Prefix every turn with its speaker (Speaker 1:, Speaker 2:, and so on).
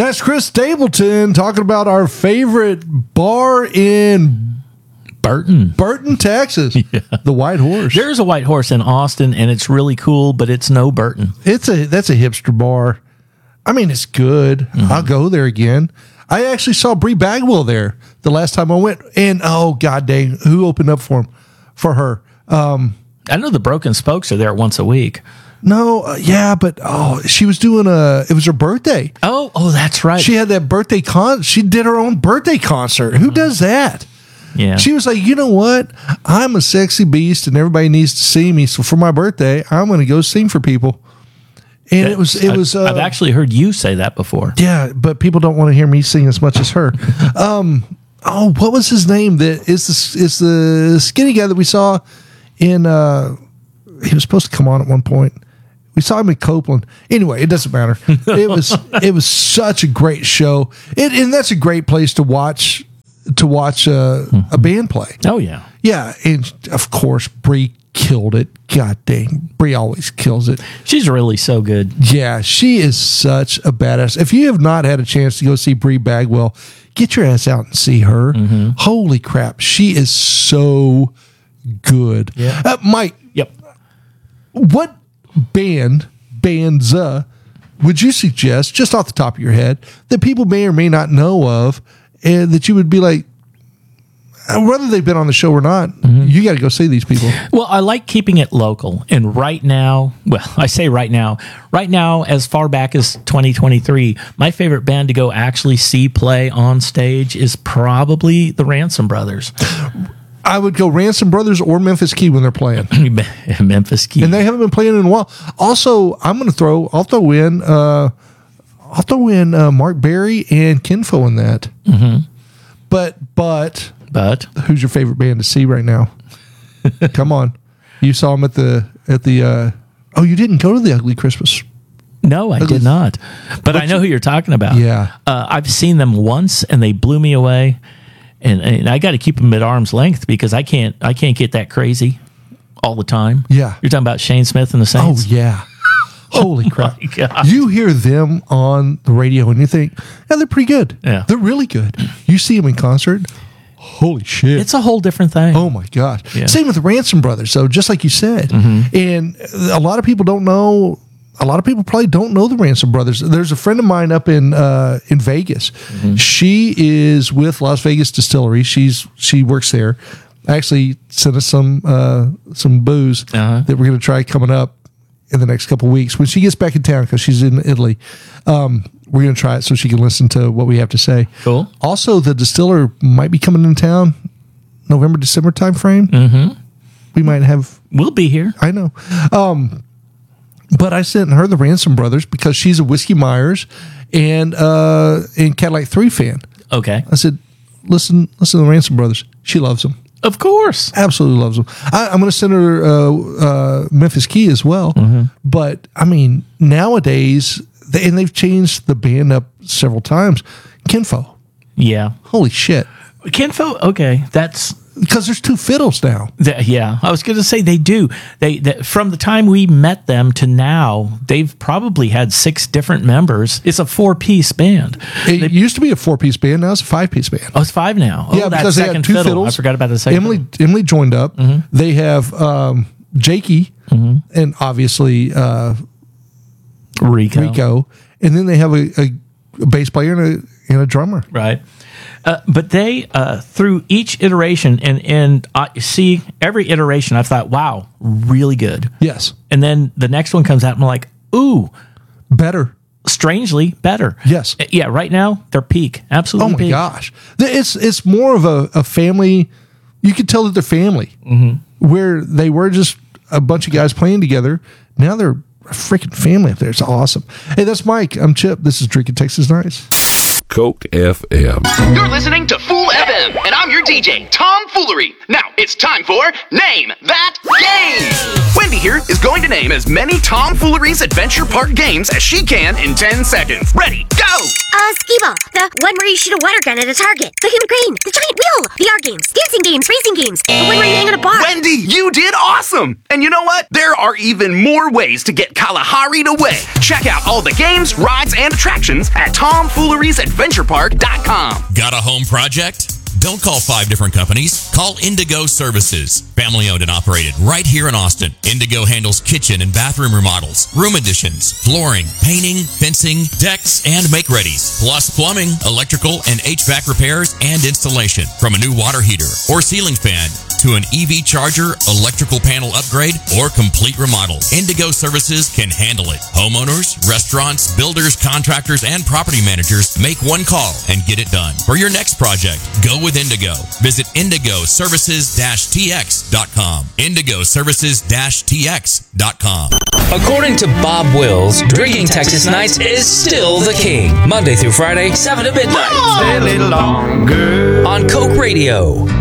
Speaker 1: That's Chris Stapleton talking about our favorite bar in Burton, Texas. Yeah. The White Horse.
Speaker 2: There's a White Horse in Austin, and it's really cool, but it's no Burton.
Speaker 1: That's a hipster bar. I mean, it's good. I'll go there again. I actually saw Bree Bagwell there the last time I went, and oh god dang, who opened up for her?
Speaker 2: I know the Broken Spokes are there once a week.
Speaker 1: No, yeah, but she was doing it was her birthday.
Speaker 2: Oh, that's right.
Speaker 1: She had that birthday she did her own birthday concert. Who does that?
Speaker 2: Yeah.
Speaker 1: She was like, you know what? I'm a sexy beast and everybody needs to see me. So for my birthday, I'm going to go sing for people. And it was.
Speaker 2: I've actually heard you say that before.
Speaker 1: Yeah, but people don't want to hear me sing as much as her. What was his name? That is the skinny guy that we saw in. He was supposed to come on at one point. We saw him in Copeland. Anyway, it doesn't matter. It was such a great show, and that's a great place to watch a band play.
Speaker 2: Oh yeah,
Speaker 1: yeah, and of course Bree killed it. God dang, Bree always kills it.
Speaker 2: She's really so good.
Speaker 1: Yeah, she is such a badass. If you have not had a chance to go see Bree Bagwell, get your ass out and see her. Holy crap, she is so good.
Speaker 2: Yeah,
Speaker 1: Mike.
Speaker 2: Yep.
Speaker 1: What bands would you suggest, just off the top of your head, that people may or may not know of, and that you would be like, whether they've been on the show or not, you got to go see these people?
Speaker 2: Well, I like keeping it local. And right now, I say right now, as far back as 2023, my favorite band to go actually see play on stage is probably the Ransom Brothers.
Speaker 1: I would go Ransom Brothers or Memphis Key when they're playing.
Speaker 2: Memphis Key.
Speaker 1: And they haven't been playing in a while. Also, I'll throw in Mark Berry and Kinfo in that. But who's your favorite band to see right now? Come on. You saw them at the you didn't go to the Ugly Christmas.
Speaker 2: No, I did not. But I know who you're talking about.
Speaker 1: Yeah.
Speaker 2: I've seen them once and they blew me away. And I got to keep them at arm's length because I can't get that crazy all the time.
Speaker 1: Yeah.
Speaker 2: You're talking about Shane Smith and the Saints?
Speaker 1: Oh, yeah. Holy crap.
Speaker 2: My God.
Speaker 1: You hear them on the radio and you think, yeah, they're pretty good.
Speaker 2: Yeah.
Speaker 1: They're really good. You see them in concert, holy shit.
Speaker 2: It's a whole different thing.
Speaker 1: Oh, my gosh.
Speaker 2: Yeah.
Speaker 1: Same with the Ransom Brothers. So just like you said. And a lot of people don't know. A lot of people probably don't know the Ransom Brothers. There's a friend of mine up in Vegas. She is with Las Vegas Distillery. She works there. Actually sent us some booze that we're going to try coming up in the next couple of weeks when she gets back in town because she's in Italy. We're going to try it so she can listen to what we have to say.
Speaker 2: Cool.
Speaker 1: Also, the distiller might be coming in town November, December time frame. We might have.
Speaker 2: We'll be here.
Speaker 1: I know. But I sent her the Ransom Brothers because she's a Whiskey Myers and Cadillac 3 fan.
Speaker 2: Okay.
Speaker 1: I said, listen to the Ransom Brothers. She loves them.
Speaker 2: Of course.
Speaker 1: Absolutely loves them. I'm going to send her Memphis Key as well. But, I mean, nowadays, they've changed the band up several times. Kinfo.
Speaker 2: Yeah.
Speaker 1: Holy shit.
Speaker 2: Kinfo, okay. That's...
Speaker 1: Because there's 2 fiddles now.
Speaker 2: Yeah, I was going to say they do. They from the time we met them to now, they've probably had 6 different members. It's a 4-piece band.
Speaker 1: It used to be a 4-piece band. Now it's a 5-piece band.
Speaker 2: Oh, it's 5 now.
Speaker 1: Yeah, because they had 2 fiddles.
Speaker 2: I forgot about the second.
Speaker 1: Emily joined up. They have Jakey and obviously Rico, and then they have a bass player and a drummer.
Speaker 2: Right. But they, through each iteration, and I see every iteration, I thought, wow, really good.
Speaker 1: Yes.
Speaker 2: And then the next one comes out, and I'm like, ooh.
Speaker 1: Better.
Speaker 2: Strangely better.
Speaker 1: Yes.
Speaker 2: Yeah, right now, they're peak. Absolutely peak.
Speaker 1: Oh, my gosh. It's more of a family. You can tell that they're family. Where they were just a bunch of guys playing together. Now they're a freaking family up there. It's awesome. Hey, that's Mike. I'm Chip. This is Drinking Texas Nights.
Speaker 3: Coke FM.
Speaker 4: You're listening to Fool FM.
Speaker 3: FM, and I'm your DJ, Tom Foolery. Now, it's time for Name That Game! Wendy here is going to name as many Tom Foolery's Adventure Park games as she can in 10 seconds. Ready, go!
Speaker 4: Skee-ball, the one where you shoot a water gun at a target, the human crane, the giant wheel, VR games, dancing games, racing games, the one where you hang on a bar.
Speaker 3: Wendy, you did awesome! And you know what? There are even more ways to get Kalahari'd away. Check out all the games, rides, and attractions at TomFoolery'sAdventurePark.com.
Speaker 5: Got a home project? Don't call 5 different companies. Call Indigo Services. Family owned and operated right here in Austin. Indigo handles kitchen and bathroom remodels, room additions, flooring, painting, fencing, decks, and make-readies, plus plumbing, electrical, and HVAC repairs and installation. From a new water heater or ceiling fan to an EV charger, electrical panel upgrade, or complete remodel, Indigo Services can handle it. Homeowners, restaurants, builders, contractors, and property managers make one call and get it done. For your next project, go with Indigo. Visit indigoservices-tx.com. indigoservices-tx.com.
Speaker 6: According to Bob Wills, drinking Texas nights is still the king. Monday through Friday, 7 to midnight.
Speaker 7: Stay a little longer.
Speaker 6: On Coke Radio.